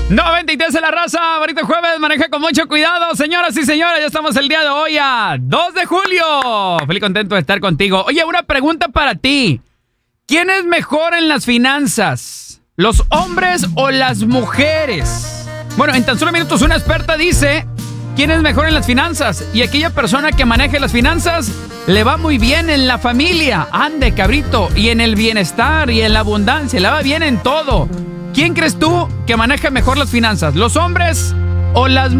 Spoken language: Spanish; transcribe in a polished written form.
93 en la raza, bonito jueves, maneja con mucho cuidado, señoras y señores, ya estamos el día de hoy a 2 de julio. Feliz contento de estar contigo. Oye, una pregunta para ti. ¿Quién es mejor en las finanzas? ¿Los hombres o las mujeres? Bueno, en tan solo minutos una experta dice quién es mejor en las finanzas. Y aquella persona que maneje las finanzas le va muy bien en la familia. Ande, cabrito. Y en el bienestar y en la abundancia. Le va bien en todo. ¿Quién crees tú que maneja mejor las finanzas? ¿Los hombres o las mujeres?